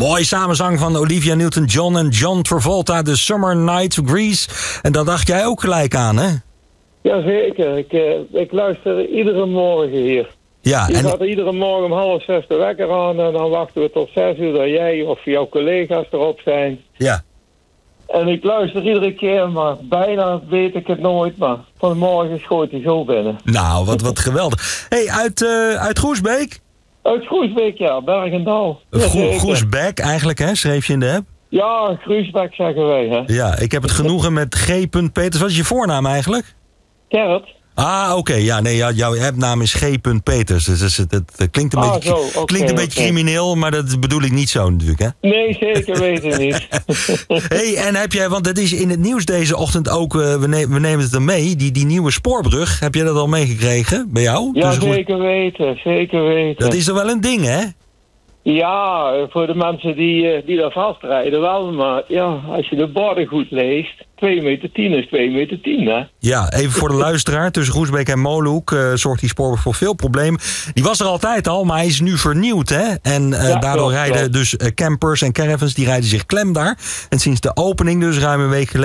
Mooi samenzang van Olivia Newton-John en John Travolta, The Summer Night of Greece. En dat dacht jij ook gelijk aan, hè? Jazeker, ik luister iedere morgen hier. Ja, Je gaat er iedere morgen om 5:30 de wekker aan en dan wachten we tot 6 uur dat jij of jouw collega's erop zijn. Ja. En ik luister iedere keer, maar bijna weet ik het nooit, maar vanmorgen schoot hij zo binnen. Nou, wat geweldig. Hé, uit Groesbeek? Uit Groesbeek, ja, Bergendal. Groesbeek eigenlijk, hè? Schreef je in de app? Ja, Groesbeek zeggen wij, hè. Ja, ik heb het genoegen met G. Peters. Wat is je voornaam eigenlijk? Gerrit. Ah, oké. Ja, nee, jouw appnaam is G. Peters. Dus het klinkt een beetje crimineel, maar dat bedoel ik niet zo natuurlijk, hè? Nee, zeker weten niet. Hey, en heb jij, want het is in het nieuws deze ochtend ook, we nemen het er mee, die nieuwe spoorbrug, heb jij dat al meegekregen bij jou? Ja, zeker weten, zeker weten. Dat is er wel een ding, hè? Ja, voor de mensen die daar vastrijden wel, maar ja, als je de borden goed leest, 2,10 meter is 2,10 meter, hè? Ja, even voor de luisteraar, tussen Groesbeek en Molenhoek zorgt die spoorbrug voor veel problemen. Die was er altijd al, maar hij is nu vernieuwd, hè? En daardoor rijden dus campers en caravans, die rijden zich klem daar. En sinds de opening dus ruim een week geleden